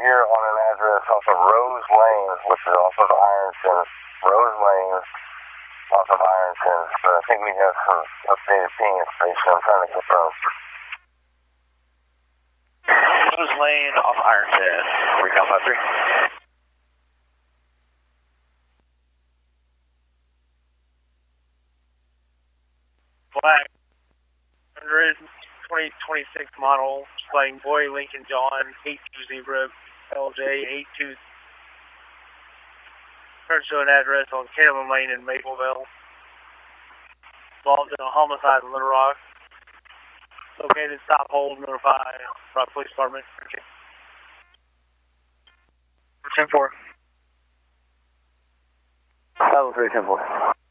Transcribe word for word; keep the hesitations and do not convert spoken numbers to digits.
here on an address off of Rose Lane, which is off of Ironton. Rose Lane, off of Ironton. So I think we have some updated ping information. I'm trying to confirm. Rose Lane off Ironton. Recon five three. Black one hundred twenty twenty-six model, playing Boy Lincoln John, eight two zero L J eight two. Turns to an address on Caleb Lane in Mapleville. Involved in a homicide in Little Rock. Located stop hold, notify Rock Police Department. ten four. Level three, ten four.